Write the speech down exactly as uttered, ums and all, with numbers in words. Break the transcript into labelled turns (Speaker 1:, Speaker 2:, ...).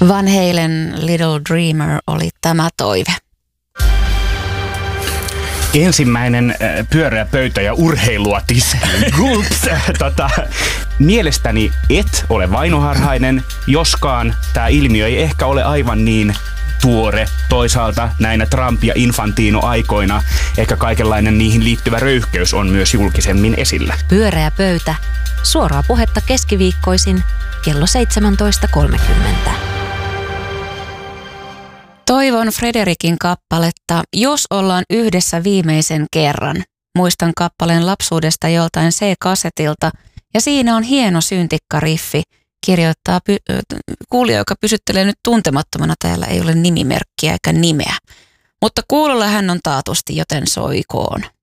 Speaker 1: Van Halen Little Dreamer oli tämä toive.
Speaker 2: Ensimmäinen äh, pyöreä pöytä ja urheilua tiskiin. Gulps. tota, mielestäni et ole vainoharhainen, joskaan tämä ilmiö ei ehkä ole aivan niin tuore. Toisaalta näinä Trump- ja Infantino-aikoina ehkä kaikenlainen niihin liittyvä röyhkeys on myös julkisemmin esillä.
Speaker 3: Pyöreä pöytä. Suoraa puhetta keskiviikkoisin kello seitsemäntoista kolmekymmentä.
Speaker 1: Toivon Frederikin kappaletta Jos ollaan yhdessä viimeisen kerran. Muistan kappaleen lapsuudesta joltain C-kasetilta ja siinä on hieno syntikkariffi. Kirjoittaa py- kuulija, joka pysyttelee nyt tuntemattomana. Täällä ei ole nimimerkkiä eikä nimeä. Mutta kuulolla hän on taatusti, joten soikoon.